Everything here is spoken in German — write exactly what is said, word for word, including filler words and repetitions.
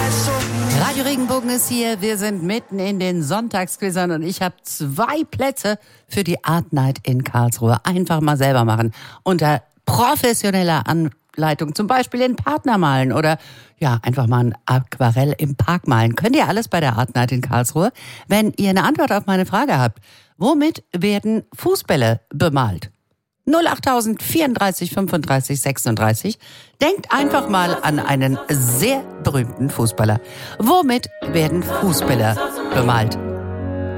Radio Regenbogen ist hier. Wir sind mitten in den Sonntagsquizzern und ich habe zwei Plätze für die Art Night in Karlsruhe. Einfach mal selber machen. Unter professioneller Anleitung, zum Beispiel in Partner malen oder ja, einfach mal ein Aquarell im Park malen. Könnt ihr alles bei der Art Night in Karlsruhe? Wenn ihr eine Antwort auf meine Frage habt, womit werden Fußbälle bemalt? null achttausend vierunddreißig fünfunddreißig sechsunddreißig. Denkt einfach mal an einen sehr berühmten Fußballer. Womit werden Fußbälle bemalt?